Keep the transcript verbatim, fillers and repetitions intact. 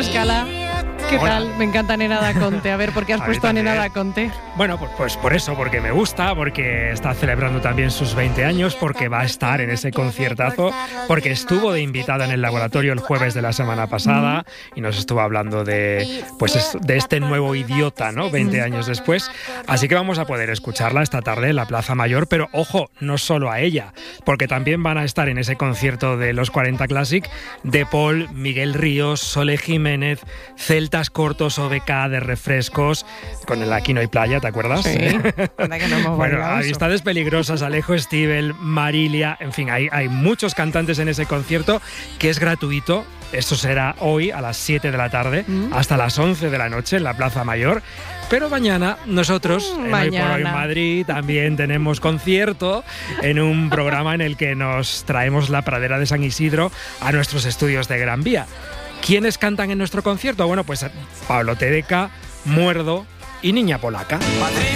Escala. ¿Qué Hola. tal? Me encanta Nena Da Conte. A ver, ¿por qué has A mí puesto a Nena también. Da Conte? Bueno, pues, pues por eso, porque me gusta, porque está celebrando también sus veinte años, porque va a estar en ese conciertazo, porque estuvo de invitada en el laboratorio el jueves de la semana pasada y nos estuvo hablando de, pues, es- de este nuevo idiota, ¿no? veinte años después. Así que vamos a poder escucharla esta tarde en la Plaza Mayor, pero ojo, no solo a ella, porque también van a estar en ese concierto de los cuarenta Classic De Paul, Miguel Ríos, Sole Jiménez, Celtas Cortos, O B K de Refrescos, con el Aquí no hay playa, ¿te acuerdas? Sí, anda que no hemos Bueno, bailado eso. Amistades Peligrosas, Alejo Stivel, Marilia, en fin, hay, hay muchos cantantes en ese concierto que es gratuito. Esto será hoy a las siete de la tarde Mm. hasta las once de la noche en la Plaza Mayor. Pero mañana nosotros, Mm, en Hoy por Hoy mañana. Madrid, también tenemos concierto en un programa en el que nos traemos la pradera de San Isidro a nuestros estudios de Gran Vía. ¿Quiénes cantan en nuestro concierto? Bueno, pues Pablo Tedeca, Muerdo y Niña Polaca.